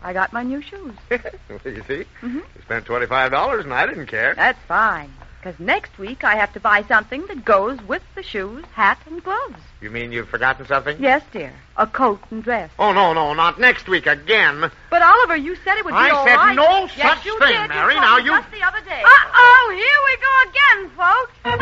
I got my new shoes. You see? Mm-hmm. You spent $25 and I didn't care. That's fine. Because next week I have to buy something that goes with the shoes, hat, and gloves. You mean you've forgotten something? Yes, dear. A coat and dress. Oh, no, not next week again. But, Oliver, you said it would be all I right. said no Yes, such you thing, did. Mary. You Now told me you... just the other day. Uh-oh, here we go again, folks.